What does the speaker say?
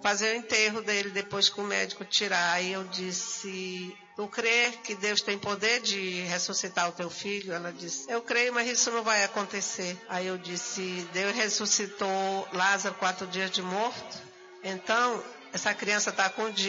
fazer o enterro dele depois que o médico tirar. Aí eu disse, tu crê que Deus tem poder de ressuscitar o teu filho? Ela disse, eu creio, mas isso não vai acontecer. Aí eu disse, Deus ressuscitou Lázaro 4 dias de morto? Então, essa criança está com